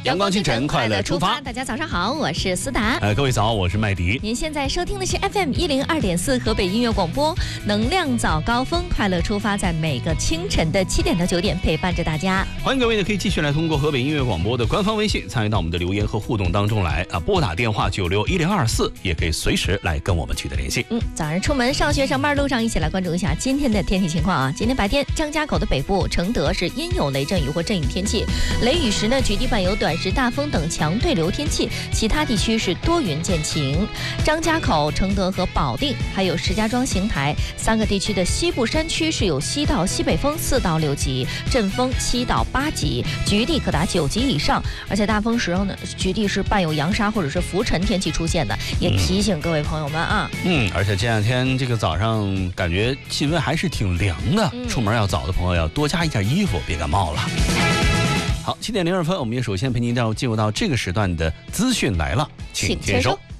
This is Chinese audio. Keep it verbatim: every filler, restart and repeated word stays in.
阳光清晨，快乐出发。 大家早上好，我是思达。 呃，各位早，我是麦迪。 您现在收听的是 F M 一零二点四河北音乐广播，能量早高峰，快乐出发，在每个清晨的七点到九点陪伴着大家。 欢迎各位呢，可以继续来通过河北音乐广播的官方微信参与到我们的留言和互动当中来啊，拨打电话九六一零二四，也可以随时来跟我们取得联系。 嗯，早上出门上学上班路上，一起来关注一下今天的天气情况啊。今天白天，张家口的北部、承德是阴有雷阵雨或阵雨天气，雷雨时呢，局地伴有短时大风等强对流天气，其他地区是多云见晴。张家口、承德和保定，还有石家庄、邢台三个地区的西部山区是有西到西北风四到六级，阵风七到八级，局地可达九级以上。而且大风时候呢，局地是伴有扬沙或者是浮尘天气出现的，也提醒各位朋友们啊。 嗯，而且这两天这个早上感觉气温还是挺凉的，嗯、出门要早的朋友要多加一件衣服，别感冒了。好，七点零二分，我们也首先陪您到进入到这个时段的资讯来了，请签收。